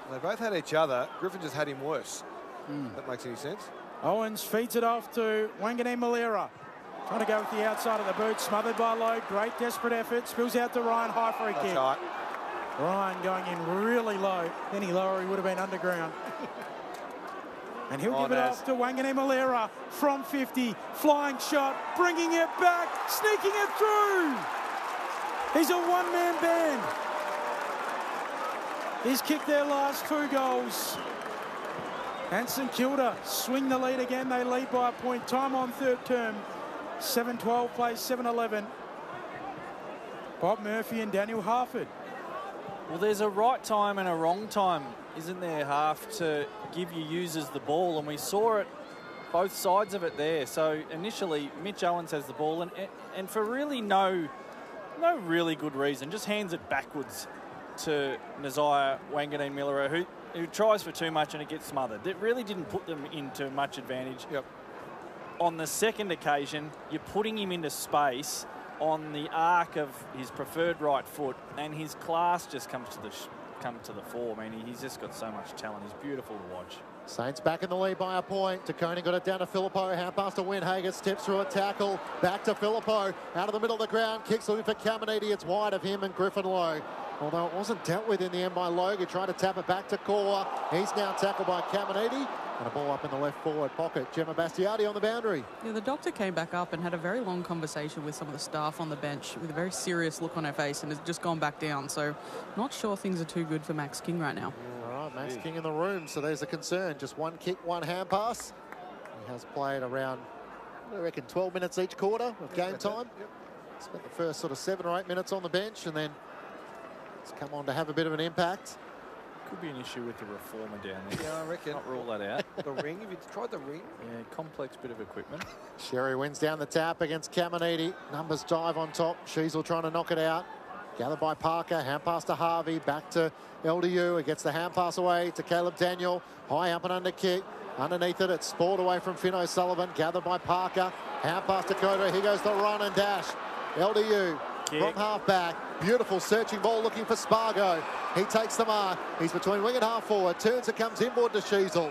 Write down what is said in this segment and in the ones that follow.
They both had each other. Griffin just had him worse. If that makes any sense. Owens feeds it off to Wanganeen Malera. Trying to go with the outside of the boot. Smothered by Lowe. Great desperate effort. Spills out to Ryan. High for a kick. Right. Ryan going in really low. Any lower, he would have been underground. And he'll give it off to Wanganeen Malera from 50. Flying shot. Bringing it back. Sneaking it through. He's a one-man band. He's kicked their last 2 goals. And St Kilda swing the lead again. They lead by a point. Time on third term. 7-12 plays 7-11. Bob Murphy and Daniel Harford. Well, there's a right time and a wrong time, isn't there, Half, to give your users the ball, and we saw it, both sides of it there. So initially, Mitch Owens has the ball, and for really no really good reason, just hands it backwards to Nasiah Wanganeen-Milera, who tries for too much and it gets smothered. It really didn't put them into much advantage. Yep. On the second occasion, you're putting him into space on the arc of his preferred right foot, and his class just comes to the fore. I mean, he's just got so much talent. He's beautiful to watch. Saints back in the lead by a point. Taconi got it down to Filippo. Hand pass to Windhager. Steps through a tackle. Back to Filippo. Out of the middle of the ground. Kicks looking for Caminiti. It's wide of him and Griffin Lowe. Although it wasn't dealt with in the end by Logue. He tried to tap it back to Core. He's now tackled by Caminiti. And a ball up in the left forward pocket. Gemma Bastiardi on the boundary. Yeah, the doctor came back up and had a very long conversation with some of the staff on the bench with a very serious look on her face and has just gone back down. So not sure things are too good for Max King right now. All right, Max King in the room. So there's a concern. Just one kick, one hand pass. He has played around, I reckon, 12 minutes each quarter of game time. Yep. Spent the first sort of 7 or 8 minutes on the bench and then it's come on to have a bit of an impact. Could be an issue with the reformer down there. Yeah, I reckon. Not rule that out. The ring, have you tried the ring? Yeah, complex bit of equipment. Sherry wins down the tap against Caminiti. Numbers dive on top. Sheasel trying to knock it out. Gathered by Parker. Hand pass to Harvey. Back to LDU. It gets the hand pass away to Caleb Daniel. High up and under kick. Underneath it, it's spoiled away from Finn O'Sullivan. Gathered by Parker. Hand pass to Coda. Here goes the run and dash. LDU from half back. Beautiful searching ball looking for Spargo. He takes the mark. He's between wing and half forward. Turns it, comes inboard to Sheasel.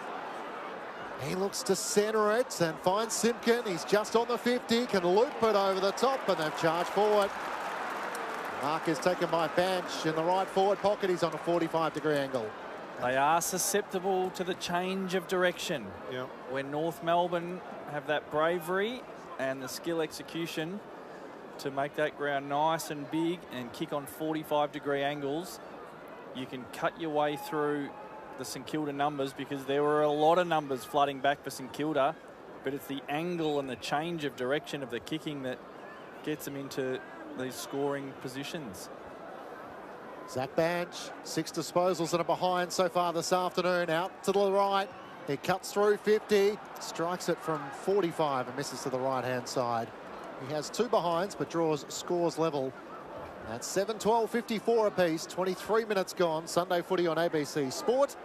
He looks to centre it and finds Simpkin. He's just on the 50. Can loop it over the top, and they've charged forward. Mark is taken by Bench in the right forward pocket. He's on a 45-degree angle. They are susceptible to the change of direction. Yeah. When North Melbourne have that bravery and the skill execution to make that ground nice and big and kick on 45-degree angles, you can cut your way through the St Kilda numbers, because there were a lot of numbers flooding back for St Kilda, but it's the angle and the change of direction of the kicking that gets them into these scoring positions. Zach Banch, 6 disposals and a behind so far this afternoon. Out to the right. He cuts through 50, strikes it from 45 and misses to the right-hand side. He has 2 behinds, but draws scores level. That's 7-12-54 apiece. 23 minutes gone. Sunday footy on ABC Sport.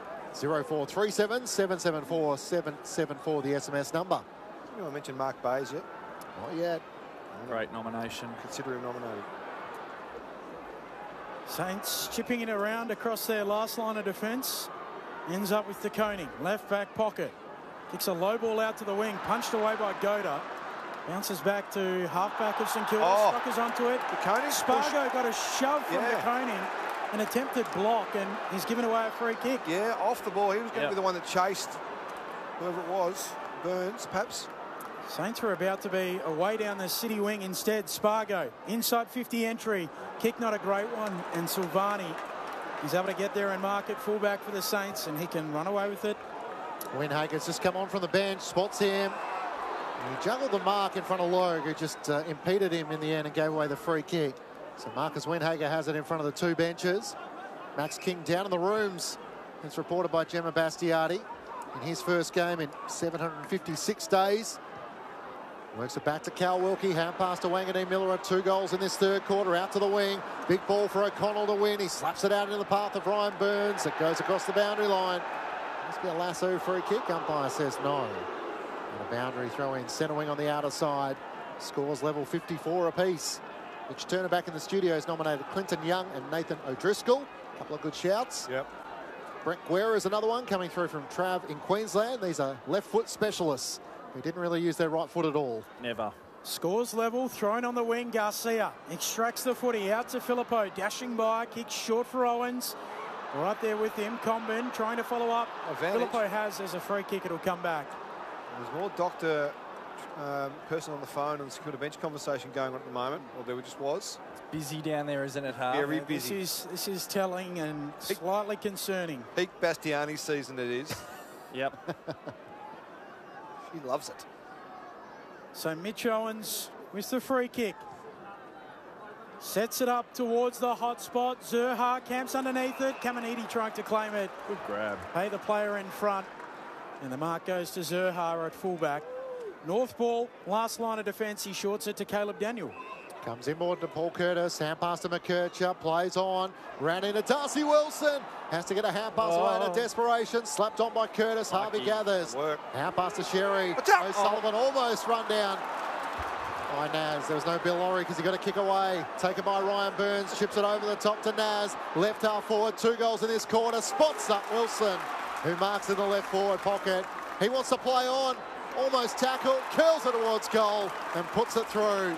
0437 774 774 the SMS number. Anyone mention Mark Bayes yet? Not yet. Great nomination. Consider him nominated. Saints chipping it around across their last line of defence. Ends up with Taconi. Left back pocket. Kicks a low ball out to the wing. Punched away by Goda. Bounces back to halfback of St Kilda. Struckers onto it. Spargo got a shove from Taconi. An attempted block, and he's given away a free kick. Yeah, off the ball. He was going to be the one that chased whoever it was. Burns, perhaps. Saints were about to be away down the city wing. Instead, Spargo, inside 50 entry. Kick not a great one, and Silvani is able to get there and mark it fullback for the Saints, and he can run away with it. Windhager's just come on from the bench, spots him. He juggled the mark in front of Logue, who just impeded him in the end and gave away the free kick. So Marcus Windhager has it in front of the 2 benches. Max King down in the rooms. It's reported by Gemma Bastiardi in his first game in 756 days. Works it back to Cal Wilkie. Hand pass to Wanganeen-Milera. 2 goals in this third quarter. Out to the wing. Big ball for O'Connell to win. He slaps it out into the path of Ryan Burns. It goes across the boundary line. Must be a lasso free kick. Umpire says no. And a boundary throw in. Centre wing on the outer side. Scores level 54 apiece. Mitch Turner back in the studio has nominated Clinton Young and Nathan O'Driscoll. A couple of good shouts. Yep. Brett Guerra is another one coming through from Trav in Queensland. These are left foot specialists who didn't really use their right foot at all. Never. Scores level, thrown on the wing. Garcia extracts the footy out to Filippo, dashing by, kicks short for Owens. Right there with him, Combin trying to follow up. Advantage. Filippo has, there's a free kick, it'll come back. There's more doctor person on the phone and security bench conversation going on at the moment, or there just was. Busy down there, isn't it, Harv? Very busy. This is telling and slightly concerning. Peak Bastiani season it is. Yep. She loves it. So Mitch Owens with the free kick. Sets it up towards the hot spot. Zurha camps underneath it. Caminiti trying to claim it. Good grab. Hey, the player in front. And the mark goes to Zurha at fullback. North ball, last line of defence. He shorts it to Caleb Daniel. Comes inboard to Paul Curtis. Hand pass to McKercher. Plays on. Ran into Darcy Wilson. Has to get a hand pass away in a desperation. Slapped on by Curtis. Harvey gathers. Work. Hand pass to Sherry. Watch out. O'Sullivan almost run down by Naz. There was no Bill Laurie because he got a kick away. Taken by Ryan Burns. Chips it over the top to Naz. Left half forward. 2 goals in this quarter. Spots up Wilson, who marks in the left forward pocket. He wants to play on. Almost tackled. Curls it towards goal and puts it through.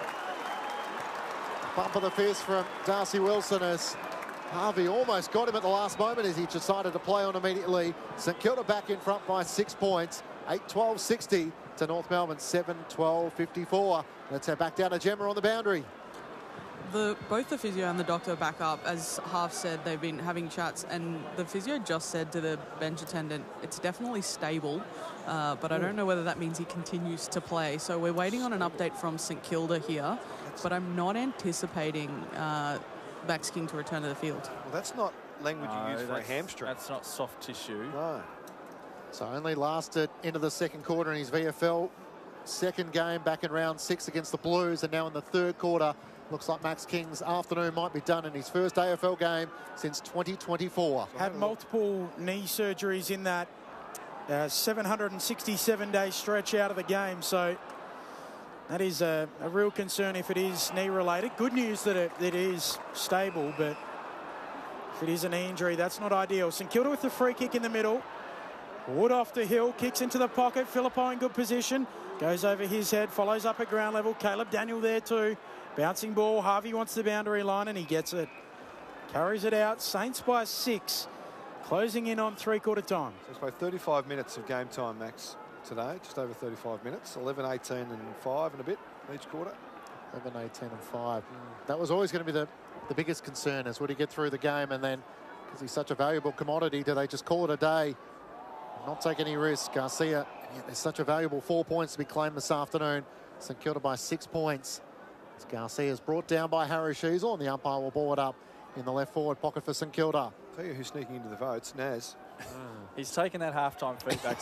Bump of the fist from Darcy Wilson as Harvey almost got him at the last moment as he decided to play on immediately. St Kilda back in front by 6 points. 8-12-60 to North Melbourne 7-12-54. Let's head back down to Gemma on the boundary. Both the physio and the doctor back up. As Harv said, they've been having chats, and the physio just said to the bench attendant, it's definitely stable, but I don't know whether that means he continues to play. So we're waiting on an update from St Kilda here, but I'm not anticipating Max King to return to the field. Well, that's not language you use for a hamstring. That's not soft tissue. No. So only lasted into the second quarter in his VFL. Second game back in round 6 against the Blues, and now in the third quarter, looks like Max King's afternoon might be done in his first AFL game since 2024. Had multiple knee surgeries in that 767-day stretch out of the game. So that is a real concern if it is knee-related. Good news that it is stable, but if it is a knee injury, that's not ideal. St Kilda with the free kick in the middle. Wood off the hill, kicks into the pocket. Filippo in good position. Goes over his head, follows up at ground level. Caleb Daniel there too. Bouncing ball. Harvey wants the boundary line and he gets it. Carries it out. Saints by 6. Closing in on three-quarter time. So it's about 35 minutes of game time, Max, today. Just over 35 minutes. 11, 18 and 5 and a bit each quarter. 11, 18 and 5. That was always going to be the biggest concern, is would he get through the game, and then because he's such a valuable commodity, do they just call it a day? Not take any risk. Garcia, there's such a valuable 4 points to be claimed this afternoon. St Kilda by 6 points. As Garcia is brought down by Harry Sheasel, and the umpire will ball it up in the left forward pocket for St Kilda. Tell you who's sneaking into the votes, Naz. He's taken that halftime feedback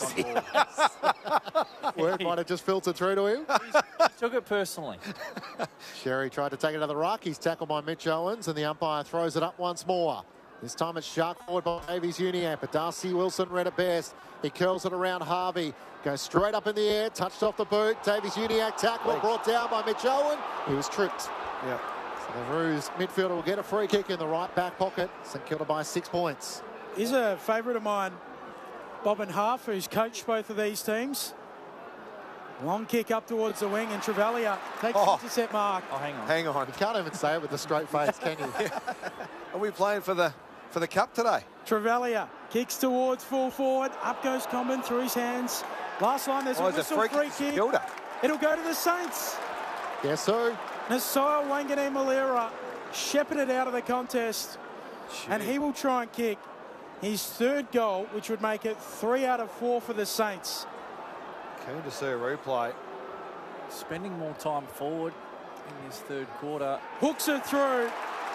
on board. Word might have just filtered through to him. He took it personally. Sherry tried to take it to the ruck. He's tackled by Mitch Owens, and the umpire throws it up once more. This time it's shark forward by Davies Uniamp, but Darcy Wilson read it best. He curls it around Harvey. Goes straight up in the air, touched off the boot. Davies Uniacke tackle, brought down by Mitch Owen. He was tripped. Yeah. So the Roos midfielder will get a free kick in the right back pocket. St Kilda by 6 points. Is a favourite of mine, Bob and Half, who's coached both of these teams. Long kick up towards the wing, and Travalia takes the intercept mark. Oh, hang on. Hang on. You can't even say it with a straight face, can you? Are we playing for the cup today? Travalia kicks towards full forward. Up goes Combin through his hands. Last line, there's a whistle, free kick. Kilda. It'll go to the Saints. Yes, sir. Nasai Wanganeen Malera shepherded out of the contest, and he will try and kick his third goal, which would make it 3 out of 4 for the Saints. Keen to see a replay. Spending more time forward in his third quarter. Hooks it through.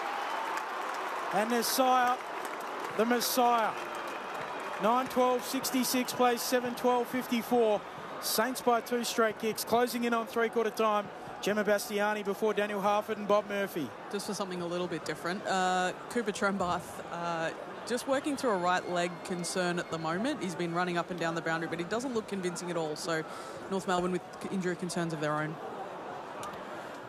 And Nasai, the Messiah. 9-12-66 plays 7-12-54. Saints by 2 straight kicks. Closing in on three-quarter time. Gemma Bastiani before Daniel Harford and Bob Murphy. Just for something a little bit different, Cooper Trembath just working through a right leg concern at the moment. He's been running up and down the boundary, but he doesn't look convincing at all. So North Melbourne with injury concerns of their own.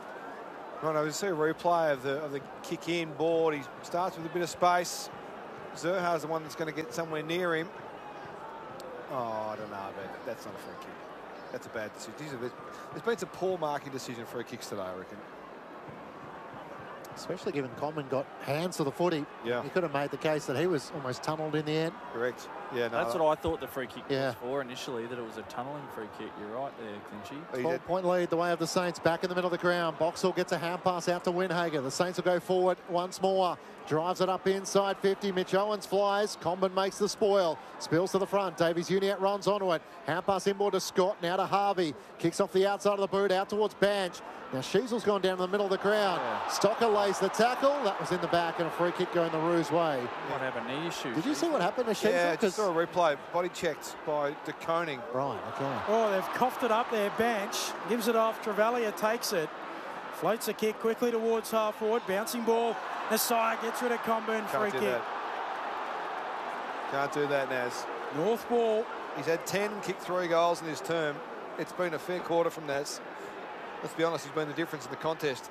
Right, I see a replay of the kick in board. He starts with a bit of space. Zerha's the one that's going to get somewhere near him. Oh, I don't know, but that's not a free kick. That's a bad decision. There's been some poor marking decision free kicks today, I reckon. Especially given Common got hands to the footy. Yeah. He could have made the case that he was almost tunnelled in the end. Correct. Yeah, no. That's what I thought the free kick was for initially, that it was a tunnelling free kick. You're right there, Clinchy. 12-point lead the way of the Saints, back in the middle of the ground. Boxall gets a hand pass out to Windhager. The Saints will go forward once more. Drives it up inside 50. Mitch Owens flies. Comben makes the spoil. Spills to the front. Davies Uniacke runs onto it. Hand pass inboard to Scott. Now to Harvey. Kicks off the outside of the boot out towards Banch. Now Sheasel's gone down to the middle of the ground. Yeah. Stocker lays the tackle. That was in the back and a free kick going the Roos way. Might have a knee issue. Did you see what happened to Sheasel? Yeah, just saw a replay. Body checked by De Koning. Right, okay. Oh, they've coughed it up there. Bench gives it off. Travalia takes it. Floats a kick quickly towards half forward. Bouncing ball. Nasai gets rid of Comben. Free kick. That. Can't do that, Naz. North ball. He's had 10 and kicked 3 goals in his term. It's been a fair quarter from Naz. Let's be honest, he's been the difference in the contest.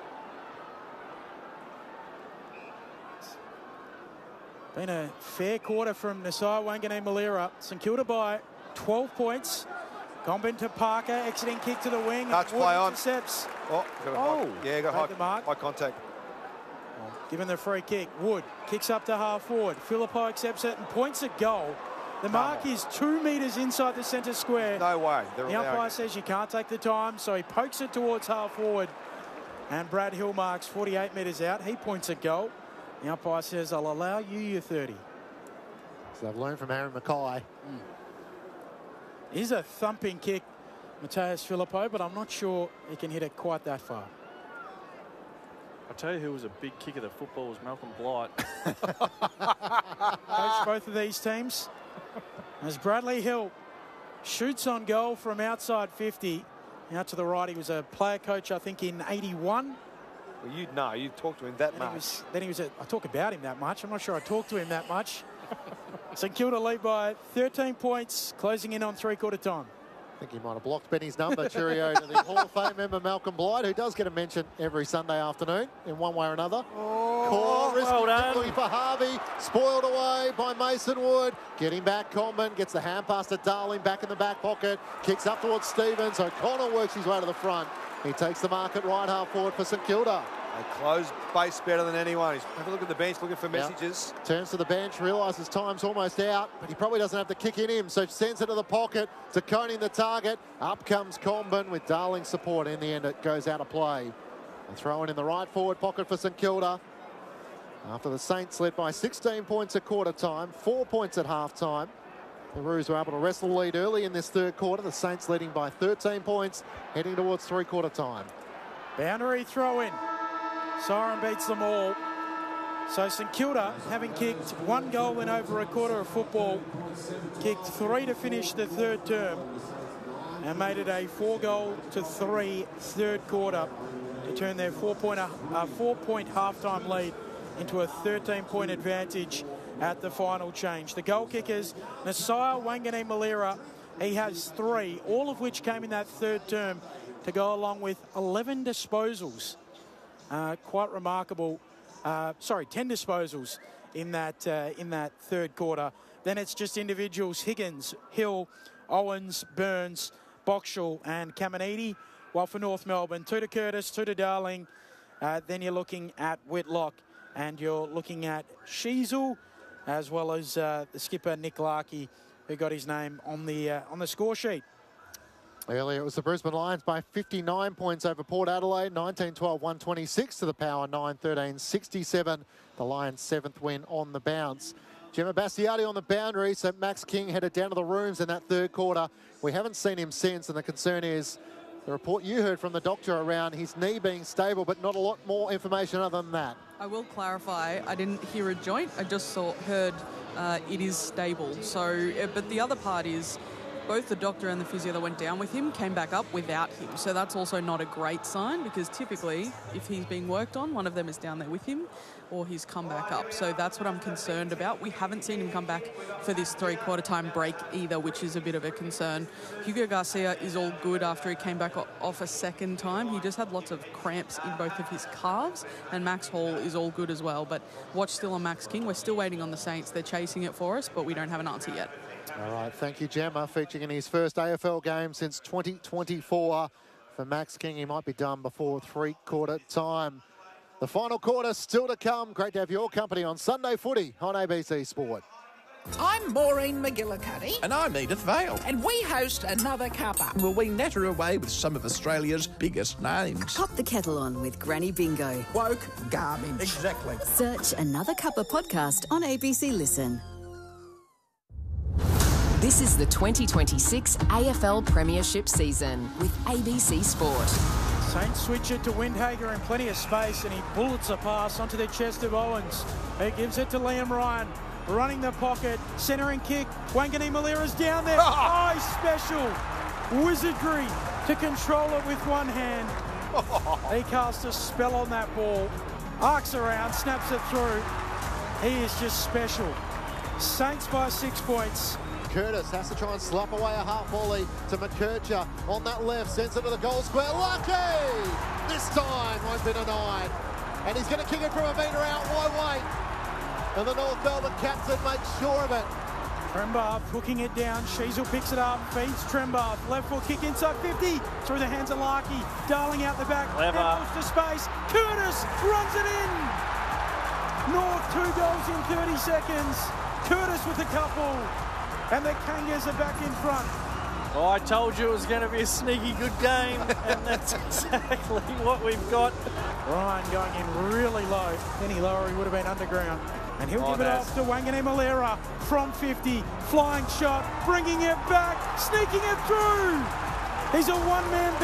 Been a fair quarter from Nasai Wanganeen-Malira. St Kilda by 12 points. Comben to Parker, exiting kick to the wing. Touch play on. Intercepts. Oh, got high contact. Given the free kick, Wood kicks up to half forward. Phillipou accepts it and points a goal. The mark is 2 metres inside the centre square. No way. The umpire says you can't take the time, so he pokes it towards half forward. And Brad Hill marks 48 metres out. He points a goal. The umpire says, I'll allow you your 30. So they've learned from Aaron Mackay. He's a thumping kick, Mateus Phillipou, but I'm not sure he can hit it quite that far. I'll tell you who was a big kick of the football was Malcolm Blight. Coach both of these teams. As Bradley Hill shoots on goal from outside 50. Out to the right, he was a player coach, I think, in 81. Well, you'd know. You talked to him that much. I talk about him that much. I'm not sure I talked to him that much. St Kilda lead by 13 points, closing in on three-quarter time. I think he might have blocked Benny's number. Cheerio to the Hall of Fame member Malcolm Blight, who does get a mention every Sunday afternoon in one way or another. Well done. For Harvey, spoiled away by Mason Wood. Getting back, Comben gets the hand pass to Darling, back in the back pocket. Kicks up towards Stevens. O'Connor works his way to the front. He takes the mark at right half forward for St Kilda. They close base better than anyone. He's have a look at the bench, looking for messages. Turns to the bench, realises time's almost out, but he probably doesn't have the kick in him, so sends it to the pocket. To Koning the target. Up comes Comben with Darling's support. In the end, it goes out of play. A throw in the right forward pocket for St Kilda. After the Saints led by 16 points at quarter time, 4 points at half time. The Roos were able to wrestle the lead early in this third quarter. The Saints leading by 13 points, heading towards three-quarter time. Boundary throw in. Siren beats them all. So St Kilda, having kicked 1 goal in over a quarter of football, kicked 3 to finish the third term and made it a 4-3 third quarter to turn their 4-point halftime lead into a 13-point advantage at the final change. The goal kickers, Nasai Wanganeen-Malira, he has 3, all of which came in that third term, to go along with 11 disposals. Quite remarkable. 10 disposals in that third quarter. Then it's just individuals: Higgins, Hill, Owens, Burns, Boxall and Caminiti. While for North Melbourne, 2 to Curtis, 2 to Darling. Then you're looking at Whitlock and you're looking at Sheasel, as well as the skipper Nick Larkey, who got his name on the score sheet. Earlier, it was the Brisbane Lions by 59 points over Port Adelaide, 19-12-126 to the power, 9-13-67. The Lions' 7th win on the bounce. Gemma Bastiati on the boundary, so Max King headed down to the rooms in that third quarter. We haven't seen him since, and the concern is the report you heard from the doctor around his knee being stable, but not a lot more information other than that. I will clarify, I didn't hear a joint, I just heard it is stable. So, but the other part is, both the doctor and the physio that went down with him came back up without him. So that's also not a great sign, because typically if he's being worked on, one of them is down there with him or he's come back up. So that's what I'm concerned about. We haven't seen him come back for this three-quarter time break either, which is a bit of a concern. Hugo Garcia is all good after he came back off a second time. He just had lots of cramps in both of his calves, and Max Hall is all good as well. But watch still on Max King. We're still waiting on the Saints. They're chasing it for us, but we don't have an answer yet. All right, thank you, Gemma. Featuring in his first AFL game since 2024 for Max King. He might be done before three-quarter time. The final quarter still to come. Great to have your company on Sunday Footy on ABC Sport. I'm Maureen McGillicuddy. And I'm Edith Vale. And we host Another Cuppa. Will we natter away with some of Australia's biggest names? Pop the kettle on with Granny Bingo. Woke garbage. Exactly. Search Another Cuppa podcast on ABC Listen. This is the 2026 AFL Premiership season with ABC Sport. Saints switch it to Windhager in plenty of space, and he bullets a pass onto the chest of Owens. He gives it to Liam Ryan, running the pocket, centering kick. Wangani Malira's down there. Oh, special wizardry to control it with one hand. He casts a spell on that ball, arcs around, snaps it through. He is just special. Saints by 6 points. Curtis has to try and slap away a half volley to McKercher on that left, sends it to the goal square. Lucky! This time won't be denied. And he's going to kick it from a metre out. Why wait? And the North Melbourne captain makes sure of it. Trembath hooking it down. Sheasel picks it up, feeds Trembath. Left foot kick inside 50. Through the hands of Larkey. Darling out the back. Clever. To space. Curtis runs it in. North 2 goals in 30 seconds. Curtis with a couple. And the Kangas are back in front. Oh, I told you it was going to be a sneaky good game, and that's exactly what we've got. Ryan going in really low. Any lower, he would have been underground. And he'll give it that's- off to Wangani Malira from 50. Flying shot, bringing it back, sneaking it through. He's a one-man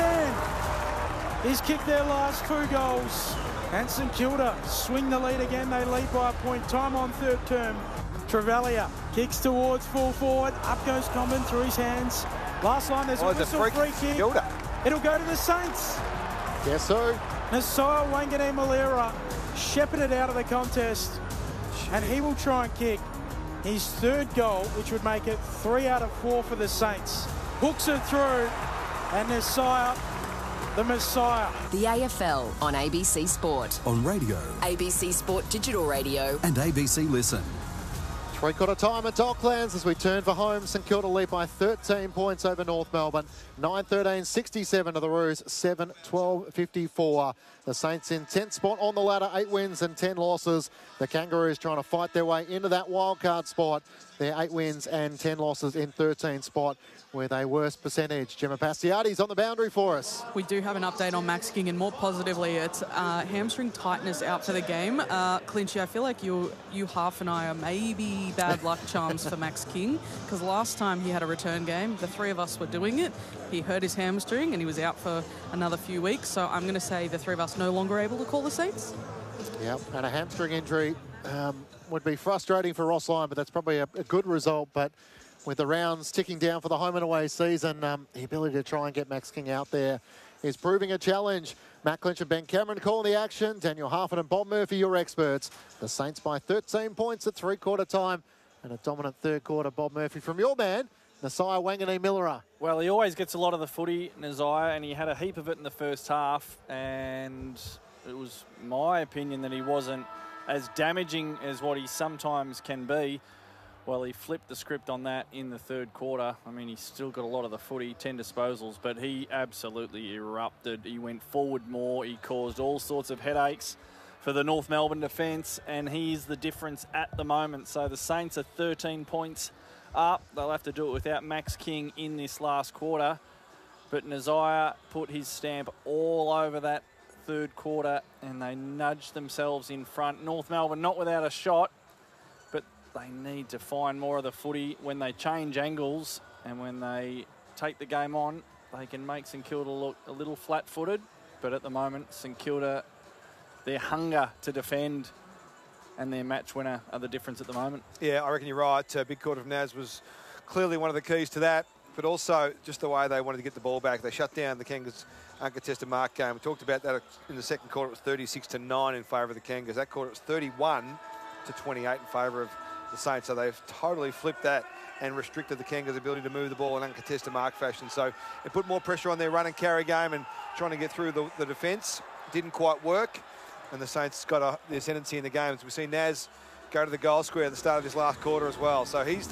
band. He's kicked their last 2 goals. And St Kilda swing the lead again. They lead by a point. Time on third term. Trevellia kicks towards full forward. Up goes Comben through his hands. Last line, there's a whistle, free kick. It'll go to the Saints. Yes, sir. Nasiah Wangani Malira shepherded out of the contest. And he will try and kick his 3rd goal, which would make it 3 out of 4 for the Saints. Hooks it through. And Nasiah, the Messiah. The AFL on ABC Sport. On radio ABC Sport Digital Radio. and ABC Listen. Three-quarter time at Docklands as we turn for home. St Kilda lead by 13 points over North Melbourne. 9-13-67 to the Roos. 7-12-54. The Saints in 10th spot on the ladder. 8 wins and 10 losses. The Kangaroos trying to fight their way into that wildcard spot. They're 8 wins and 10 losses in 13th spot with a worse percentage. Gemma Pastiardi's on the boundary for us. We do have an update on Max King, and more positively, it's hamstring tightness out for the game. Clinchy, I feel like you half and I are maybe bad luck charms for Max King, because last time he had a return game, the 3 of us were doing it. He hurt his hamstring and he was out for another few weeks. So I'm going to say the 3 of us no longer able to call the Saints. Yep, and a hamstring injury would be frustrating for Ross Lyon, but that's probably a good result. But with the rounds ticking down for the home and away season, the ability to try and get Max King out there is proving a challenge. Matt Clinch and Ben Cameron calling the action. Daniel Harford and Bob Murphy, your experts. The Saints by 13 points at three-quarter time. And a dominant third quarter, Bob Murphy, from your man, Nasiah Wangani Malira. Well, he always gets a lot of the footy, Nasiah, and he had a heap of it in the first half, and it was my opinion that he wasn't as damaging as what he sometimes can be. Well, he flipped the script on that in the third quarter. I mean, he's still got a lot of the footy, 10 disposals, but he absolutely erupted. He went forward more. He caused all sorts of headaches for the North Melbourne defence, and he's the difference at the moment. So the Saints are 13 points up. They'll have to do it without Max King in this last quarter. But Nasiah put his stamp all over that third quarter, and they nudged themselves in front. North Melbourne not without a shot, but they need to find more of the footy when they change angles, and when they take the game on, they can make St Kilda look a little flat-footed. But at the moment, St Kilda, their hunger to defend and their match winner are the difference at the moment. Yeah, I reckon you're right. Big quarter of Naz was clearly one of the keys to that. but also just the way they wanted to get the ball back. They shut down the Kangas' uncontested mark game. We talked about that in the second quarter. It was 36-9 in favour of the Kangas. That quarter it was 31-28 in favour of the Saints. So they've totally flipped that and restricted the Kangas' ability to move the ball in uncontested mark fashion. So it put more pressure on their run and carry game and trying to get through the defence. Didn't quite work, and the Saints got the ascendancy in the game. As we see Naz go to the goal square at the start of this last quarter as well. So he's